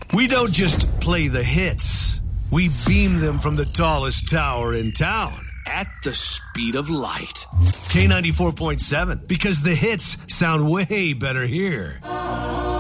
We don't just play the hits. We beam them from the tallest tower in town at the speed of light. K94.7, because the hits sound way better here.